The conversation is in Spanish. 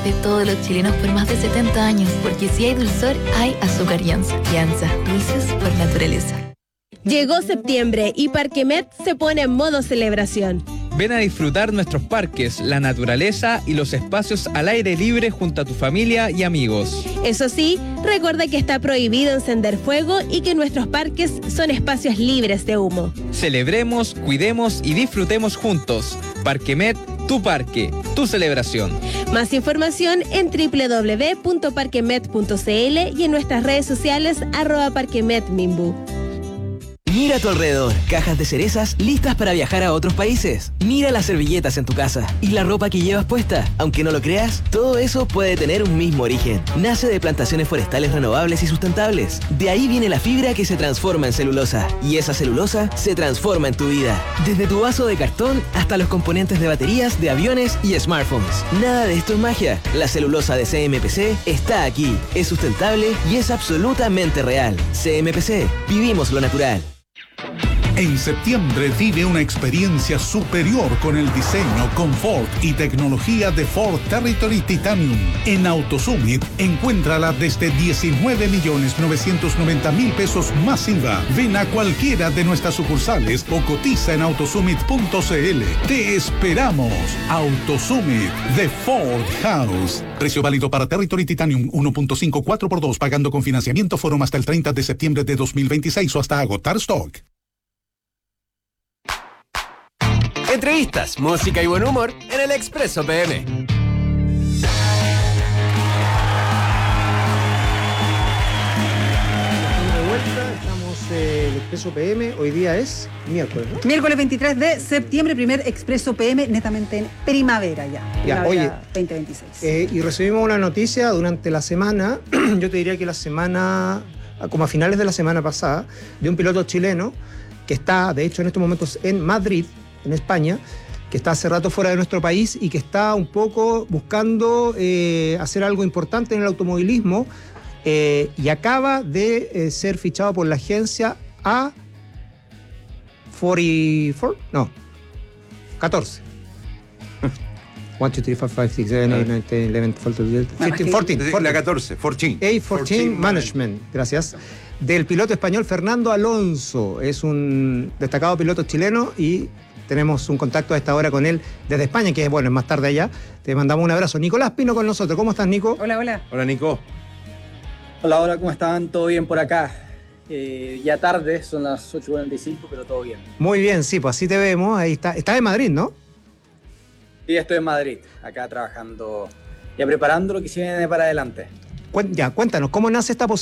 de todos los chilenos por más de 70 años, porque si hay dulzor, hay azúcar Yanza. Yanza, dulces por naturaleza. Llegó septiembre y Parquemet se pone en modo celebración. Ven a disfrutar nuestros parques, la naturaleza y los espacios al aire libre junto a tu familia y amigos. Eso sí, recuerda que está prohibido encender fuego y que nuestros parques son espacios libres de humo. Celebremos, cuidemos y disfrutemos juntos. Parquemet, tu parque, tu celebración. Más información en www.parquemet.cl y en nuestras redes sociales @parquemetminbu. Mira a tu alrededor, cajas de cerezas listas para viajar a otros países. Mira las servilletas en tu casa y la ropa que llevas puesta. Aunque no lo creas, todo eso puede tener un mismo origen. Nace de plantaciones forestales renovables y sustentables. De ahí viene la fibra que se transforma en celulosa. Y esa celulosa se transforma en tu vida. Desde tu vaso de cartón hasta los componentes de baterías, de aviones y smartphones. Nada de esto es magia. La celulosa de CMPC está aquí. Es sustentable y es absolutamente real. CMPC, vivimos lo natural. En septiembre vive una experiencia superior con el diseño, confort y tecnología de Ford Territory Titanium. En AutoSummit, encuéntrala desde 19.990.000 pesos más IVA. Ven a cualquiera de nuestras sucursales o cotiza en autosummit.cl. ¡Te esperamos! AutoSummit de Ford House. Precio válido para Territory Titanium 1.5 4x2 pagando con financiamiento Forum hasta el 30 de septiembre de 2026 o hasta agotar stock. Entrevistas, música y buen humor en el Expreso PM. De vuelta, estamos el Expreso PM. Hoy día es miércoles, ¿no? Miércoles 23 de septiembre, primer Expreso PM netamente en primavera ya. Primavera oye, 2026. Y recibimos una noticia durante la semana, yo te diría que la semana, como a finales de la semana pasada, de un piloto chileno que está, de hecho, en estos momentos en Madrid, en España, que está hace rato fuera de nuestro país y que está un poco buscando hacer algo importante en el automovilismo y acaba de ser fichado por la agencia A44, no, 14. 1, 2, 3, 4, 5, 6, 7, 8, 9, 10, 11, 12, 13, 14. La 14, 14. A14 Management, gracias. Del piloto español Fernando Alonso. Es un destacado piloto chileno y tenemos un contacto a esta hora con él desde España, que es bueno, es más tarde allá. Te mandamos un abrazo. Nicolás Pino con nosotros. ¿Cómo estás, Nico? Hola, hola. Hola, Nico. Hola, ¿cómo están? ¿Todo bien por acá? Ya tarde, son las 8:45, pero todo bien. Muy bien, sí, pues así te vemos. Ahí está. Estás en Madrid, ¿no? Sí, estoy en Madrid, acá trabajando, ya preparando lo que se viene para adelante. Ya, cuéntanos, ¿cómo nace esta posibilidad